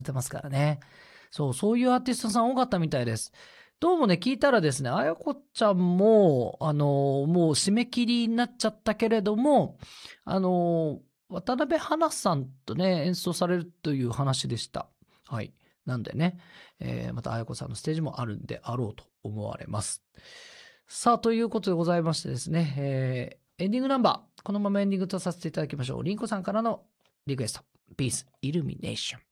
てますからね。そういうアーティストさん多かったみたいです。どうもね、聞いたらですね、あやこちゃんも、もう締め切りになっちゃったけれども、渡辺花さんとね、演奏されるという話でした。はい。なんでね、またあやこさんのステージもあるんであろうと思われます。さあ、ということでございましてですね、エンディングナンバー、このままエンディングとさせていただきましょう。りんこさんからのリクエスト、ピースイルミネーション。